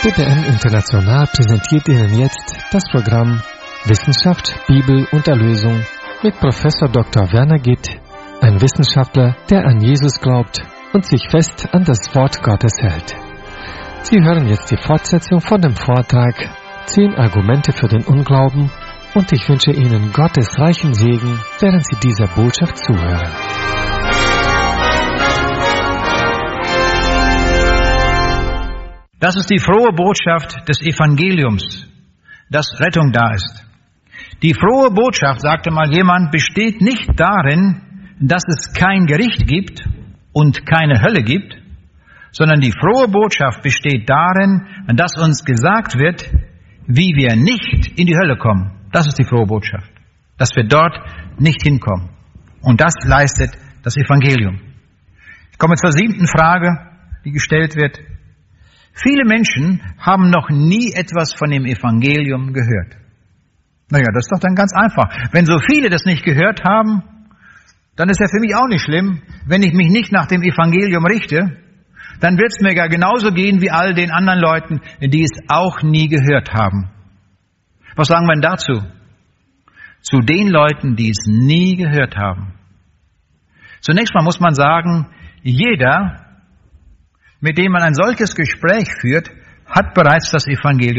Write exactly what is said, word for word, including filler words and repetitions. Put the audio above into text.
C B N International präsentiert Ihnen jetzt das Programm Wissenschaft, Bibel und Erlösung mit Professor Doktor Werner Gitt, ein Wissenschaftler, der an Jesus glaubt und sich fest an das Wort Gottes hält. Sie hören jetzt die Fortsetzung von dem Vortrag Zehn Argumente für den Unglauben und ich wünsche Ihnen Gottes reichen Segen, während Sie dieser Botschaft zuhören. Das ist die frohe Botschaft des Evangeliums, dass Rettung da ist. Die frohe Botschaft, sagte mal jemand, besteht nicht darin, dass es kein Gericht gibt und keine Hölle gibt, sondern die frohe Botschaft besteht darin, dass uns gesagt wird, wie wir nicht in die Hölle kommen. Das ist die frohe Botschaft, dass wir dort nicht hinkommen. Und das leistet das Evangelium. Ich komme zur siebten Frage, die gestellt wird. Viele Menschen haben noch nie etwas von dem Evangelium gehört. Naja, das ist doch dann ganz einfach. Wenn so viele das nicht gehört haben, dann ist ja für mich auch nicht schlimm, wenn ich mich nicht nach dem Evangelium richte, dann wird es mir ja genauso gehen wie all den anderen Leuten, die es auch nie gehört haben. Was sagen wir denn dazu? Zu den Leuten, die es nie gehört haben. Zunächst mal muss man sagen, jeder, mit dem man ein solches Gespräch führt, hat bereits das Evangelium